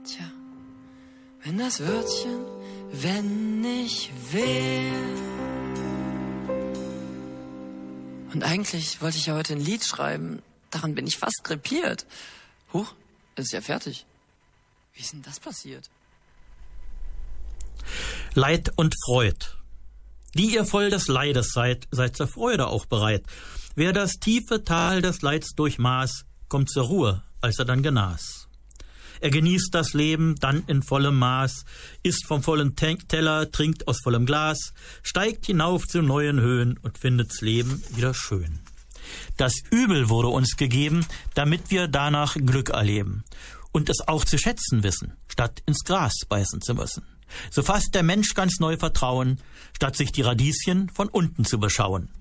Tja, wenn das Wörtchen, wenn nicht wär. Und eigentlich wollte ich ja heute ein Lied schreiben. Daran bin ich fast krepiert. Huch, es ist ja fertig. Wie ist denn das passiert? Leid und Freud. Die ihr voll des Leides seid, seid zur Freude auch bereit. Wer das tiefe Tal des Leids durchmaß, kommt zur Ruhe, als er dann genas. Er genießt das Leben dann in vollem Maß, isst vom vollen Teller, trinkt aus vollem Glas, steigt hinauf zu neuen Höhen und findet's Leben wieder schön. Das Übel wurde uns gegeben, damit wir danach Glück erleben und es auch zu schätzen wissen, statt ins Gras beißen zu müssen. So fasst der Mensch ganz neu Vertrauen, statt sich die Radieschen von unten zu beschauen.